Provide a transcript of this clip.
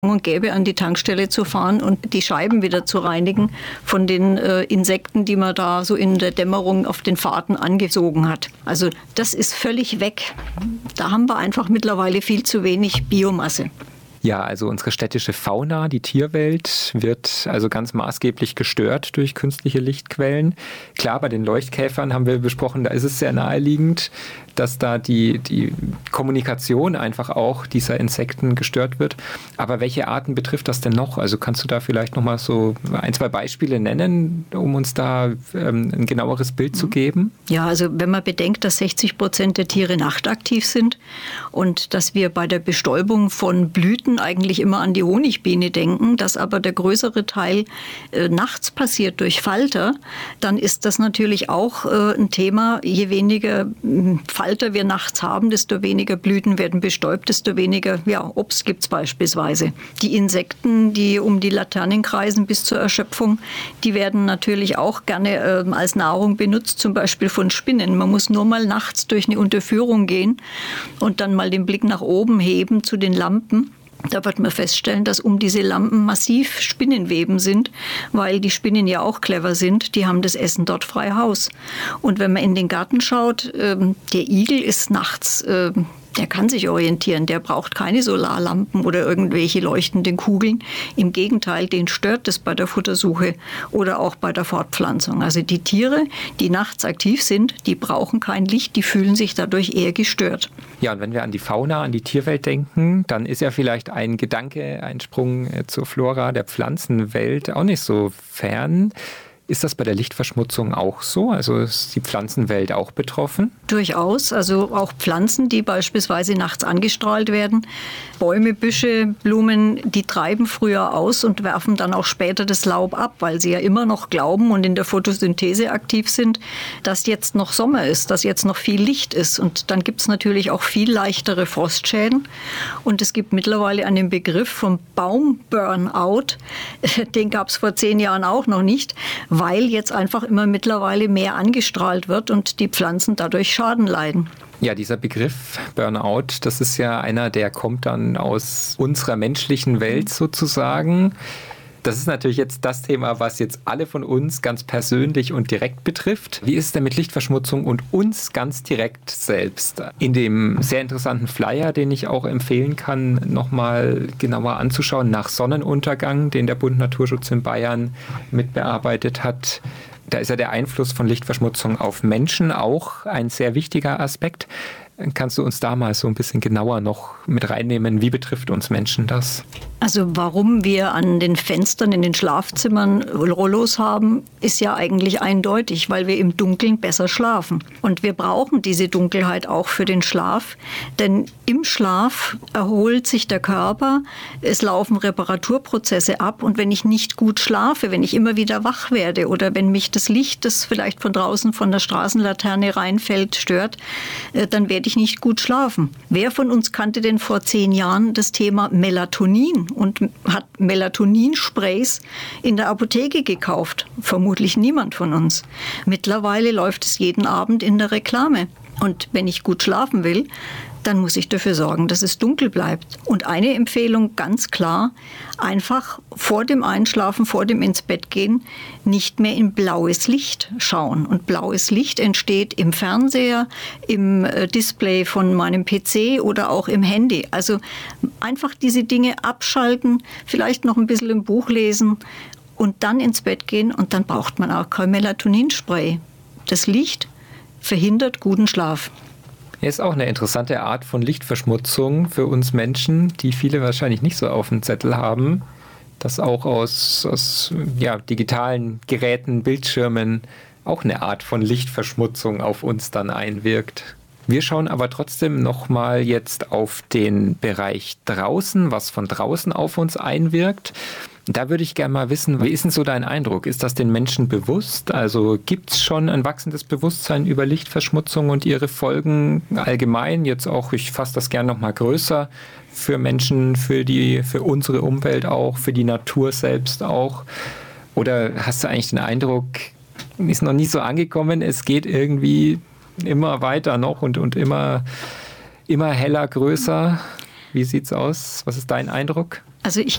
und gäbe, an die Tankstelle zu fahren und die Scheiben wieder zu reinigen von den Insekten, die man da so in der Dämmerung auf den Fahrten angesogen hat. Also das ist völlig weg. Da haben wir einfach mittlerweile viel zu wenig Biomasse. Ja, also unsere städtische Fauna, die Tierwelt, wird also ganz maßgeblich gestört durch künstliche Lichtquellen. Klar, bei den Leuchtkäfern haben wir besprochen, da ist es sehr naheliegend, dass da die Kommunikation einfach auch dieser Insekten gestört wird. Aber welche Arten betrifft das denn noch? Also kannst du da vielleicht noch mal so 1, 2 Beispiele nennen, um uns da ein genaueres Bild zu geben? Ja, also wenn man bedenkt, dass 60% der Tiere nachtaktiv sind und dass wir bei der Bestäubung von Blüten eigentlich immer an die Honigbiene denken, dass aber der größere Teil nachts passiert durch Falter, dann ist das natürlich auch ein Thema. Je weniger Falter wir nachts haben, desto weniger Blüten werden bestäubt, desto weniger Obst gibt es beispielsweise. Die Insekten, die um die Laternen kreisen bis zur Erschöpfung, die werden natürlich auch gerne als Nahrung benutzt, zum Beispiel von Spinnen. Man muss nur mal nachts durch eine Unterführung gehen und dann mal den Blick nach oben heben zu den Lampen. Da wird man feststellen, dass um diese Lampen massiv Spinnenweben sind, weil die Spinnen ja auch clever sind. Die haben das Essen dort frei Haus. Und wenn man in den Garten schaut, der Igel ist nachts, der kann sich orientieren. Der braucht keine Solarlampen oder irgendwelche leuchtenden Kugeln. Im Gegenteil, den stört es bei der Futtersuche oder auch bei der Fortpflanzung. Also die Tiere, die nachts aktiv sind, die brauchen kein Licht, die fühlen sich dadurch eher gestört. Ja, und wenn wir an die Fauna, an die Tierwelt denken, dann ist ja vielleicht ein Gedanke, ein Sprung zur Flora der Pflanzenwelt auch nicht so fern. Ist das bei der Lichtverschmutzung auch so? Also ist die Pflanzenwelt auch betroffen? Durchaus. Also auch Pflanzen, die beispielsweise nachts angestrahlt werden. Bäume, Büsche, Blumen, die treiben früher aus und werfen dann auch später das Laub ab, weil sie ja immer noch glauben und in der Photosynthese aktiv sind, dass jetzt noch Sommer ist, dass jetzt noch viel Licht ist. Und dann gibt es natürlich auch viel leichtere Frostschäden. Und es gibt mittlerweile einen Begriff vom Baumburnout. Den gab es vor 10 Jahren auch noch nicht, weil jetzt einfach immer mittlerweile mehr angestrahlt wird und die Pflanzen dadurch Schaden leiden. Ja, dieser Begriff Burnout, das ist ja einer, der kommt dann aus unserer menschlichen Welt sozusagen. Das ist natürlich jetzt das Thema, was jetzt alle von uns ganz persönlich und direkt betrifft. Wie ist es denn mit Lichtverschmutzung und uns ganz direkt selbst? In dem sehr interessanten Flyer, den ich auch empfehlen kann, nochmal genauer anzuschauen, nach Sonnenuntergang, den der Bund Naturschutz in Bayern mitbearbeitet hat. Da ist ja der Einfluss von Lichtverschmutzung auf Menschen auch ein sehr wichtiger Aspekt. Kannst du uns da mal so ein bisschen genauer noch mit reinnehmen? Wie betrifft uns Menschen das? Also warum wir an den Fenstern in den Schlafzimmern Rollos haben, ist ja eigentlich eindeutig, weil wir im Dunkeln besser schlafen. Und wir brauchen diese Dunkelheit auch für den Schlaf, denn im Schlaf erholt sich der Körper, es laufen Reparaturprozesse ab und wenn ich nicht gut schlafe, wenn ich immer wieder wach werde oder wenn mich das Licht, das vielleicht von draußen von der Straßenlaterne reinfällt, stört, dann werde ich nicht gut schlafen. Wer von uns kannte denn vor 10 Jahren das Thema Melatonin und hat Melatoninsprays in der Apotheke gekauft? Vermutlich niemand von uns. Mittlerweile läuft es jeden Abend in der Reklame. Und wenn ich gut schlafen will, dann muss ich dafür sorgen, dass es dunkel bleibt. Und eine Empfehlung ganz klar, einfach vor dem Einschlafen, vor dem ins Bett gehen, nicht mehr in blaues Licht schauen. Und blaues Licht entsteht im Fernseher, im Display von meinem PC oder auch im Handy. Also einfach diese Dinge abschalten, vielleicht noch ein bisschen im Buch lesen und dann ins Bett gehen und dann braucht man auch kein Melatoninspray. Das Licht verhindert guten Schlaf. Ist auch eine interessante Art von Lichtverschmutzung für uns Menschen, die viele wahrscheinlich nicht so auf dem Zettel haben, dass auch aus digitalen Geräten, Bildschirmen auch eine Art von Lichtverschmutzung auf uns dann einwirkt. Wir schauen aber trotzdem nochmal jetzt auf den Bereich draußen, was von draußen auf uns einwirkt. Da würde ich gerne mal wissen, wie ist denn so dein Eindruck? Ist das den Menschen bewusst? Also gibt es schon ein wachsendes Bewusstsein über Lichtverschmutzung und ihre Folgen allgemein? Jetzt auch, ich fasse das gerne nochmal größer, für Menschen, für unsere Umwelt auch, für die Natur selbst auch. Oder hast du eigentlich den Eindruck, ist noch nicht so angekommen, es geht irgendwie immer weiter noch und immer heller, größer? Wie sieht's aus? Was ist dein Eindruck? Also ich